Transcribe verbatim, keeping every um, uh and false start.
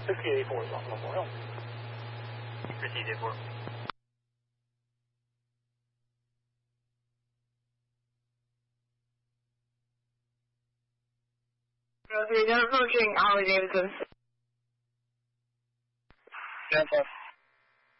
sixty-eight four is on Memorial. sixty-eight four. You're approaching Harley Davidson. ten four.